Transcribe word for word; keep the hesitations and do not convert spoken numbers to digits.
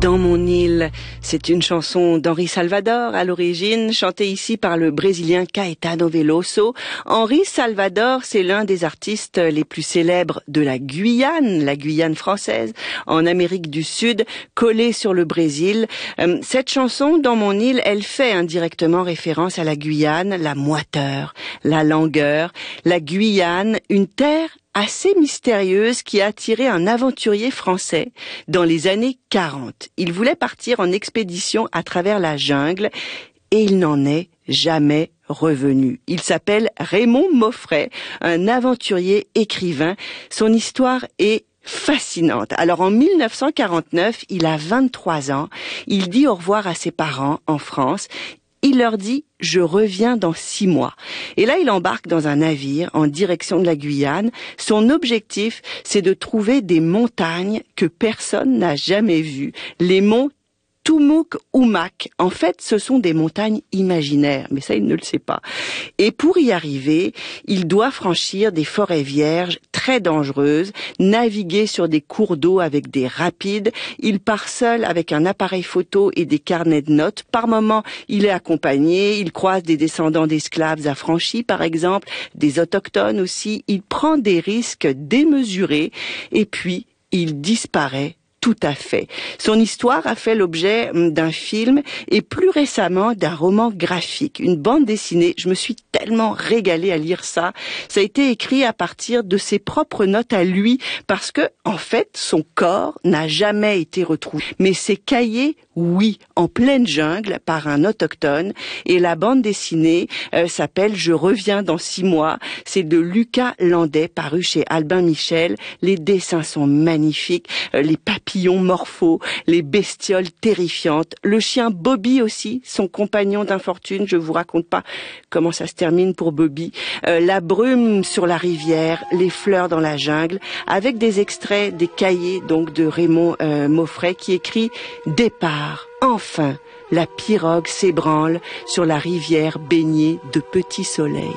Dans mon île, c'est une chanson d'Henri Salvador à l'origine, chantée ici par le Brésilien Caetano Veloso. Henri Salvador, c'est l'un des artistes les plus célèbres de la Guyane, la Guyane française, en Amérique du Sud, collée sur le Brésil. Cette chanson, Dans mon île, elle fait indirectement référence à la Guyane, la moiteur, la langueur, la Guyane, une terre assez mystérieuse qui a attiré un aventurier français dans les années quarante. Il voulait partir en expédition à travers la jungle et il n'en est jamais revenu. Il s'appelle Raymond Moffret, un aventurier écrivain. Son histoire est fascinante. Alors en mille neuf cent quarante-neuf, il a vingt-trois ans. Il dit au revoir à ses parents en France. Il leur dit « Je reviens dans six mois ». Et là, il embarque dans un navire en direction de la Guyane. Son objectif, c'est de trouver des montagnes que personne n'a jamais vues. Les monts Tumouk Oumak. En fait, ce sont des montagnes imaginaires, mais ça, il ne le sait pas. Et pour y arriver, il doit franchir des forêts vierges très dangereuses, naviguer sur des cours d'eau avec des rapides. Il part seul avec un appareil photo et des carnets de notes. Par moments, il est accompagné. Il croise des descendants d'esclaves affranchis, par exemple, des autochtones aussi. Il prend des risques démesurés et puis il disparaît. Tout à fait. Son histoire a fait l'objet d'un film et plus récemment d'un roman graphique, une bande dessinée. Je me suis tellement régalée à lire ça. Ça a été écrit à partir de ses propres notes à lui parce que, en fait, son corps n'a jamais été retrouvé. Mais ses cahiers, oui, en pleine jungle par un autochtone. Et la bande dessinée euh, s'appelle « Je reviens dans six mois ». C'est de Lucas Landais, paru chez Albin Michel. Les dessins sont magnifiques. Euh, les papiers morphos, les bestioles terrifiantes, le chien Bobby aussi, son compagnon d'infortune, je vous raconte pas comment ça se termine pour Bobby, euh, la brume sur la rivière, les fleurs dans la jungle, avec des extraits des cahiers donc de Raymond euh, Moffret qui écrit « Départ, enfin, la pirogue s'ébranle sur la rivière baignée de petits soleils ».